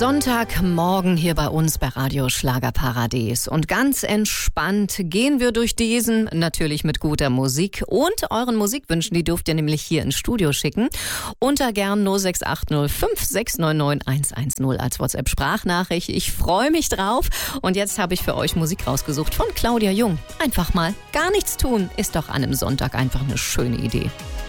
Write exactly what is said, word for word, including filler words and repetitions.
Sonntagmorgen hier bei uns bei Radio Schlagerparadies. Und ganz entspannt gehen wir durch diesen, natürlich mit guter Musik. Und euren Musikwünschen, die dürft ihr nämlich hier ins Studio schicken. Unter gern null sechs acht null fünf sechs neun neun eins eins null als WhatsApp-Sprachnachricht. Ich freue mich drauf. Und jetzt habe ich für euch Musik rausgesucht von Claudia Jung. Einfach mal gar nichts tun ist doch an einem Sonntag einfach eine schöne Idee.